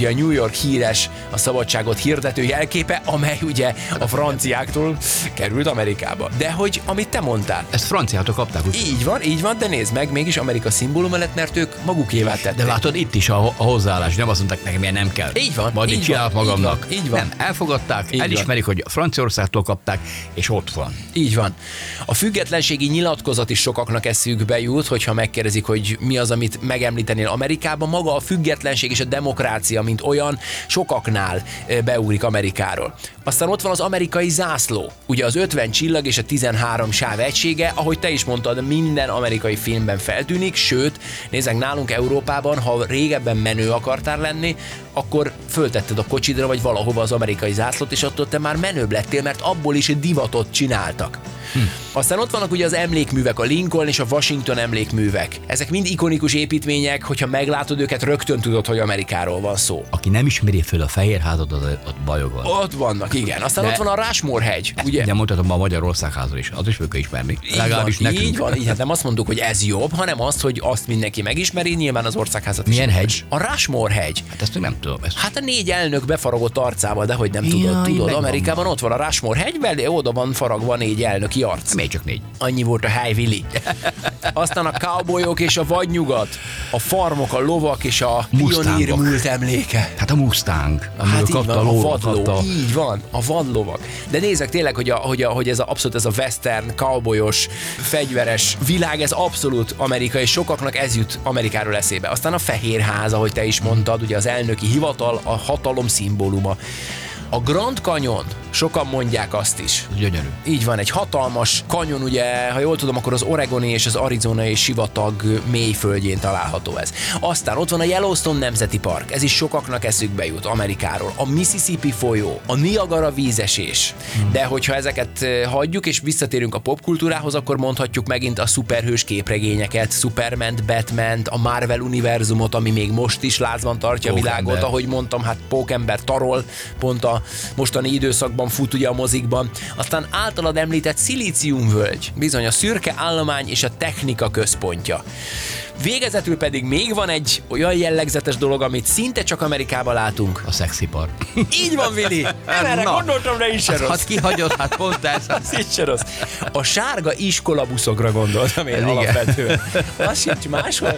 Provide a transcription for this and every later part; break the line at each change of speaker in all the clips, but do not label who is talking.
ugye a New York híres, a szabadságot hirdető jelképe, amely ugye a franciáktól került Amerikába. De hogy, amit te mondtál.
Ezt franciától kapták. Úgy.
Így van, de nézd meg, mégis Amerika szimbóluma lett, mert ők magukévá tették.
De látod, itt is a hozzáállás, nem azt mondták nekem, milyen nem kell.
Így van.
Majd így csinálok magamnak.
Így van.
Nem, elfogadták,
Így
elismerik, hogy Franciaországtól kapták, és ott van.
Így van. A függetlenségi nyilatkozat is sokaknak eszükbe jut, hogyha megkérdezik, hogy mi az, amit megemlítenél Amerikában. Maga a függetlenség és a demokrácia, mint olyan, sokaknál beugrik Amerikáról. Aztán ott van az amerikai zászló. Ugye az 50 csillag és a 13 sáv egysége, ahogy te is mondtad, minden amerikai filmben feltűnik, sőt, nézzek nálunk Európában, ha régebben menő akartál lenni, akkor föltetted a kocsidra vagy valahova az amerikai zászlót, és attól te már menőbb lettél, mert abból is egy divatot csináltak. Aztán ott vannak ugye az emlékművek, a Lincoln és a Washington emlékművek. Ezek mind ikonikus építmények, hogyha meglátod őket, rögtön tudod, hogy Amerikáról van szó.
Aki nem ismeri föl a Fehérházat, ott bajog van.
Ott vannak, igen. Aztán ott van a Rushmore-hegy, ugye?
De mondhatom a Magyarországházról is, az is föl kell ismerni. Legalábbis nekünk.
Így van, így, hát nem azt mondjuk, hogy ez jobb, hanem azt, hogy azt mindenki megismeri, nyilván az országházat is.
Milyen hegy?
A Rushmore-hegy.
Hát ezt még nem tudom.
Hát a 4 elnök befaragott arcával, de hogy nem tudod. Amerikában ott van a Rushmore-hegy, oda van faragva 4 elnöki arc.
Még csak 4.
Annyi volt a hely, Willy. Aztán a cowboyok és a vadnyugat, a farmok, a lovak és a pionír múlt emléke.
Hát a Mustang,
Hát így van, a vadló.
kapta.
Így van, a vadlovak. De nézzek tényleg, hogy ez abszolút ez a western, cowboyos, fegyveres világ, ez abszolút amerikai, és sokaknak ez jut Amerikáról eszébe. Aztán a Fehérház, ahogy te is mondtad, ugye az elnöki hivatal, a hatalom szimbóluma. A Grand Canyon, sokan mondják azt is.
Gyönyörű.
Így van, egy hatalmas kanyon, ugye, ha jól tudom, akkor az oregoni és az arizonai sivatag mélyföldjén található ez. Aztán ott van a Yellowstone Nemzeti Park, ez is sokaknak eszükbe jut Amerikáról. A Mississippi folyó, a Niagara vízesés. De hogyha ezeket hagyjuk és visszatérünk a popkultúrához, akkor mondhatjuk megint a szuperhős képregényeket, Superman-t, Batman-t, a Marvel univerzumot, ami még most is lázban tartja a világot, ahogy mondtam, hát Pókember tarol, pont a mostani időszakban fut ugye a mozikban. Aztán általad említett Szilíciumvölgy, bizony a szürke állomány és a technika központja. Végezetül pedig még van egy olyan jellegzetes dolog, amit szinte csak Amerikában látunk.
A szexipar.
Így van, Willy! Nem erre gondoltam, de is se rossz.
Hát kihagyod, hát pont ez.
Így se rossz. A sárga iskolabuszokra gondoltam én alapvetően. Az sincs máshol.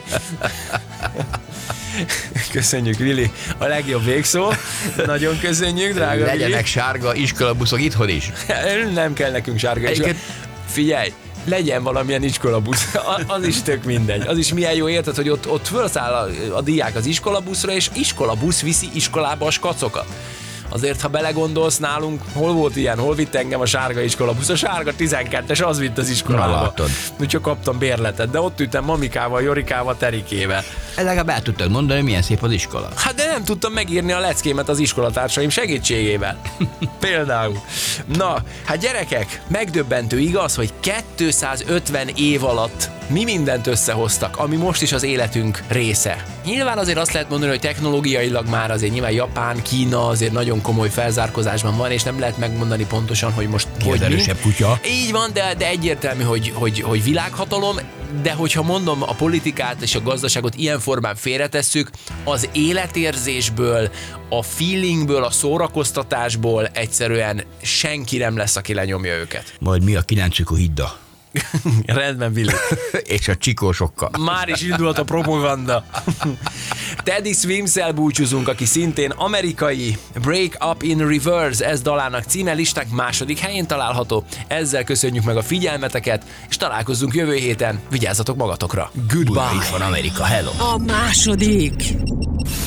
Köszönjük, Willy. A legjobb végszó. Nagyon köszönjük, drága Willy.
Legyenek sárga iskolabuszok itthon is.
Nem kell nekünk sárga iskola. Figyelj, legyen valamilyen iskolabusz, az is tök mindegy. Az is milyen jó, érted, hogy ott felszáll a diák az iskolabuszra, és iskolabusz viszi iskolába a skacokat. Azért, ha belegondolsz nálunk, hol volt ilyen, hol vitt engem a sárga iskolabusz? A sárga 12-es, az vitt az iskolába. Úgyhogy kaptam bérletet, de ott ültem mamikával, Jorikával, Terikével.
Legalább el tudtad mondani, milyen szép az iskola.
Hát de nem tudtam megírni a leckémet az iskolatársaim segítségével. Például. Na, hát gyerekek, megdöbbentő igaz, hogy 250 év alatt mi mindent összehoztak, ami most is az életünk része. Nyilván azért azt lehet mondani, hogy technológiailag már azért nyilván Japán, Kína azért nagyon komoly felzárkózásban van, és nem lehet megmondani pontosan, hogy most
ki az erősebb kutya.
Így van, de egyértelmű, hogy világhatalom, de hogyha mondom, a politikát és a gazdaságot ilyen formán félretesszük, az életérzésből, a feelingből, a szórakoztatásból egyszerűen senki nem lesz, aki lenyomja őket.
Majd mi a 9 hidda.
Rendben, Willy.
És a csikósokkal.
Már is indult a propaganda. Teddy Swims-el búcsúzunk, aki szintén amerikai. Break Up in Reverse, ez dalának címe, listánk második helyén található. Ezzel köszönjük meg a figyelmeteket, és találkozzunk jövő héten. Vigyázzatok magatokra. Goodbye.
Itt van Amerika, hello.
A második.